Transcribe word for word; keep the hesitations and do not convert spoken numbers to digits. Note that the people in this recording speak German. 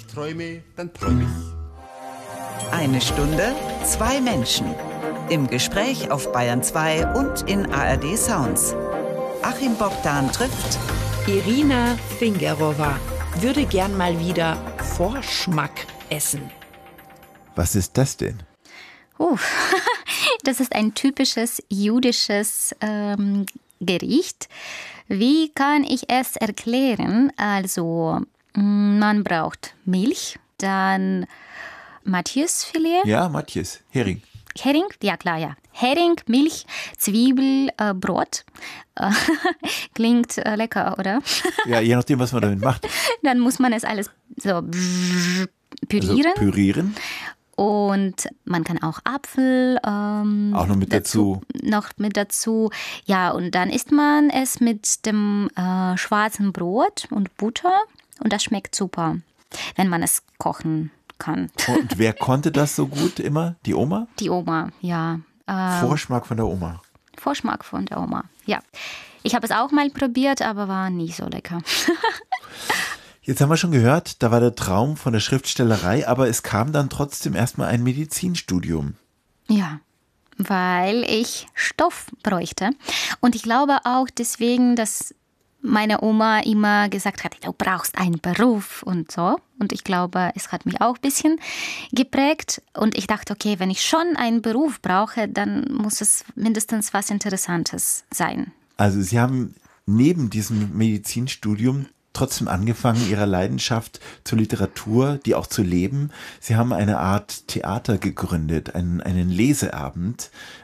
träume, dann träume ich. Eine Stunde, zwei Menschen. Im Gespräch auf Bayern zwei und in A R D Sounds. Achim Bogdan trifft Irina Fingerova würde gern mal wieder Vorschmack essen. Was ist das denn? Uh, das ist ein typisches jüdisches ähm, Gericht. Wie kann ich es erklären? Also, man braucht Milch, dann Matjesfilet. Ja, Matjes, Hering. Hering, ja klar, ja. Hering, Milch, Zwiebel, äh, Brot. Äh, klingt äh, lecker, oder? Ja, je nachdem, was man damit macht. Dann muss man es alles so pürieren. Also pürieren. Und man kann auch Apfel ähm, auch noch mit dazu. dazu. Noch mit dazu. Ja, und dann isst man es mit dem äh, schwarzen Brot und Butter. Und das schmeckt super, wenn man es kochen kann. Und wer konnte das so gut immer? Die Oma? Die Oma, ja. Ähm, Vorschmack von der Oma. Vorschmack von der Oma, ja. Ich habe es auch mal probiert, aber war nicht so lecker. Jetzt haben wir schon gehört, da war der Traum von der Schriftstellerei, aber es kam dann trotzdem erstmal ein Medizinstudium. Ja, weil ich Stoff bräuchte. Und ich glaube auch deswegen, dass meine Oma immer gesagt hat, du brauchst einen Beruf und so. Und ich glaube, es hat mich auch ein bisschen geprägt. Und ich dachte, okay, wenn ich schon einen Beruf brauche, dann muss es mindestens was Interessantes sein. Also Sie haben neben diesem Medizinstudium trotzdem angefangen, Ihrer Leidenschaft zur Literatur, die auch zu leben. Sie haben eine Art Theater gegründet, einen, einen Leseabend.